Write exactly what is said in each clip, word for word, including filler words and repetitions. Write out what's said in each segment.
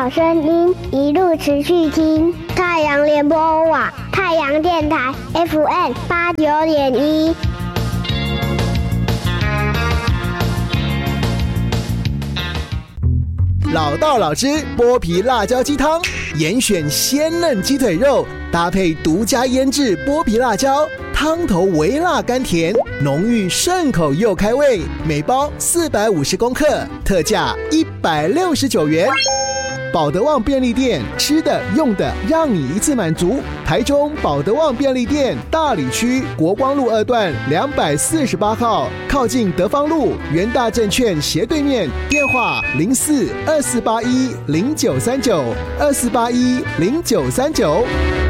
好声音，一路持续听。太阳联播网，太阳电台 F M 八九点一。 老道老师剥皮辣椒鸡汤，严选鲜嫩鸡腿肉，搭配独家腌制剥皮辣椒，汤头微辣甘甜，浓郁顺口又开胃。每包四百五十公克，特价一百六十九元。保德旺便利店，吃的用的让你一次满足。台中保德旺便利店大里区国光路二段两百四十八号，靠近德芳路元大证券斜对面。电话零四二四八一零九三九二四八一零九三九。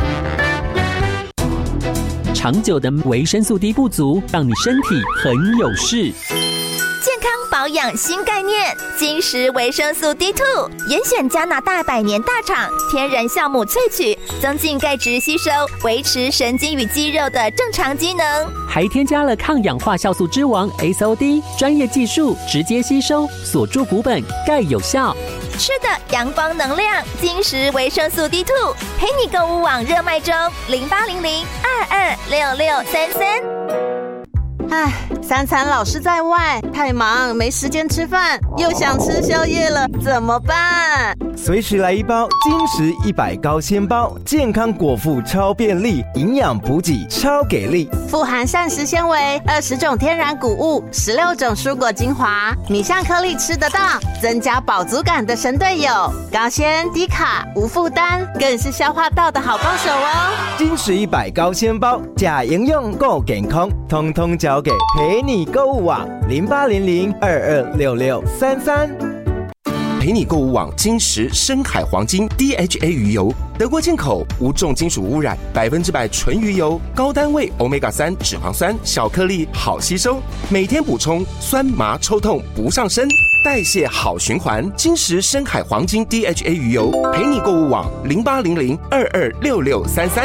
长久的维生素 D 不足，让你身体很有事。 健康保养新概念，金石维生素 D 二 严选加拿大百年大厂天然酵母萃取，增进钙质吸收，维持神经与肌肉的正常机能， 还添加了抗氧化酵素之王 S O D， 专业技术直接吸收，锁住骨本，钙有效。 吃的阳光能量，金石维生素 D 二 陪你购物网热卖中，零八零零二二六六三三。 唉，三餐老是在外，太忙没时间吃饭，又想吃宵夜了，怎么办？ 随时来一包金石一百高纤包，健康果腹超便利，营养补给超给力， 富含膳食纤维，二十种天然谷物，十六种蔬果精华，米香颗粒吃得到，增加饱足感的神队友，高纤低卡无负担，更是消化道的好帮手哦。 金石一百高纤包，假营养够健康，通通交给陪你购物网零八零零二二六六三三。 陪你购物网金石深海黄金 D H A 鱼油，德国进口，无重金属污染，百分之百纯鱼油，高单位 欧米伽三 脂肪酸，小颗粒好吸收，每天补充，酸麻抽痛不上身，代谢好循环。金石深海黄金 D H A 鱼油，陪你购物网零八零零二二六六三三。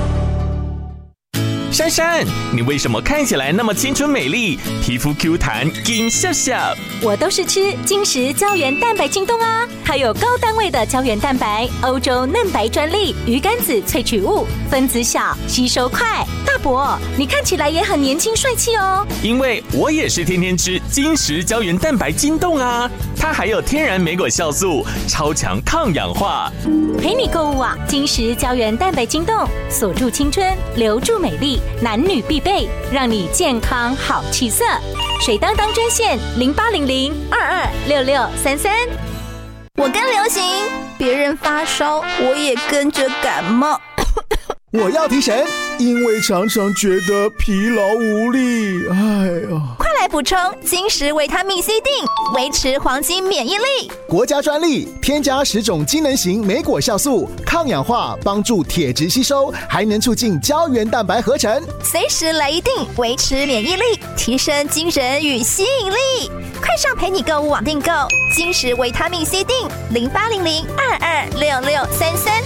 珊珊，你为什么看起来那么青春美丽，皮肤 Q 弹，金笑笑？ 我都是吃金石胶原蛋白晶冻啊，它有高单位的胶原蛋白，欧洲嫩白专利，鱼肝子萃取物，分子小，吸收快。大伯，你看起来也很年轻帅气哦。 因为我也是天天吃金石胶原蛋白晶冻啊，它还有天然莓果酵素，超强抗氧化。 陪你购物网金石胶原蛋白晶冻，锁住青春，留住美丽。男女必备，让你健康好气色。水当当专线零八零零二二六六三三。 我跟流行，别人发烧，我也跟着感冒。 我要提神，因为常常觉得疲劳无力。哎呀， 快来补充金石维他命 C 锭，维持黄金免疫力。 国家专利，添加十种机能型莓果酵素，抗氧化，帮助铁质吸收，还能促进胶原蛋白合成。 随时来一锭，维持免疫力，提升精神与吸引力。快上陪你购物网订购金石维他命 C 锭，零八零零二二六六三三。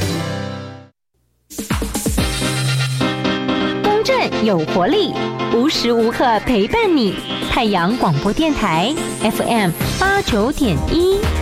公正有活力，无时无刻陪伴你。太阳广播电台 F M 八九点一。